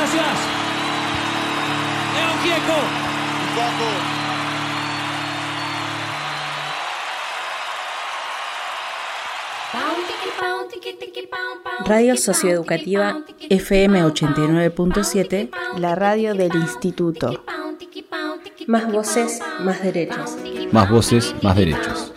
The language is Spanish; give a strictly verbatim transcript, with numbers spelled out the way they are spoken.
gracias. León Gieco. Radio Socioeducativa F M ochenta y nueve punto siete, la radio del Instituto. Más voces, más derechos. Más voces, más derechos.